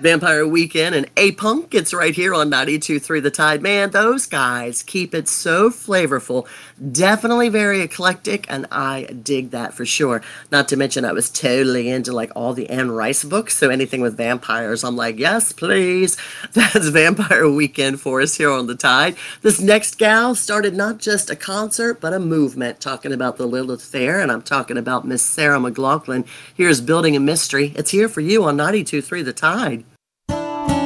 Vampire Weekend and A-Punk. It's right here on 92.3 The Tide. Man, those guys keep it so flavorful. Definitely very eclectic, and I dig that for sure. Not to mention, I was totally into like all the Anne Rice books, so anything with vampires, I'm like, yes, please. That's Vampire Weekend for us here on The Tide. This next gal started not just a concert, but a movement, talking about the Lilith Fair, and I'm talking about Miss Sarah McLachlan. Here's Building a Mystery. It's here for you on 92.3 The Tide.